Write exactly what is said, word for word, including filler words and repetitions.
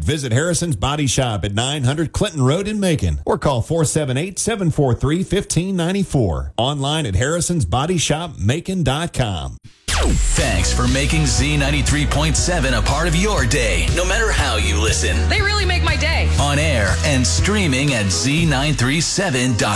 Visit Harrison's Body Shop at nine hundred Clinton Road in Macon or call four seven eight, seven four three, one five nine four. Online at harrisons body shop macon dot com. Thanks for making Z ninety-three point seven a part of your day, no matter how you listen. They really make my day. On air and streaming at Z nine three seven dot com.